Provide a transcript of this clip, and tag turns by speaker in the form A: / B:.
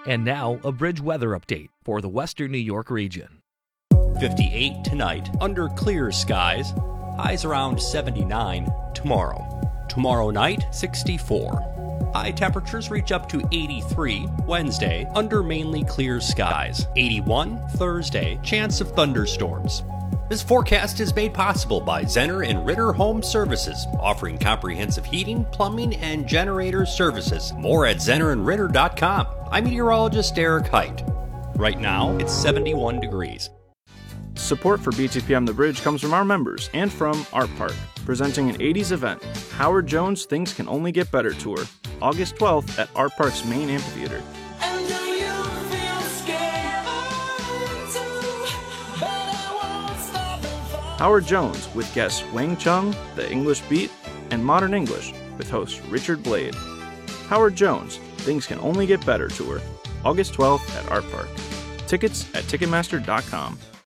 A: And now, a bridge weather update for the Western New York region.
B: 58 tonight, under clear skies. Highs around 79 tomorrow. Tomorrow night, 64. High temperatures reach up to 83 Wednesday, under mainly clear skies. 81 Thursday, chance of thunderstorms. This forecast is made possible by Zenner and Ritter Home Services, offering comprehensive heating, plumbing, and generator services. More at zennerandritter.com. I'm meteorologist Eric Height. Right now, it's 71 degrees.
C: Support for BTPM The Bridge comes from our members and from Art Park, presenting an 80s event, Howard Jones' Things Can Only Get Better Tour, August 12th at Art Park's main amphitheater. Howard Jones with guests Wang Chung, The English Beat, and Modern English with host Richard Blade. Howard Jones, Things Can Only Get Better Tour, August 12th at Art Park. Tickets at Ticketmaster.com.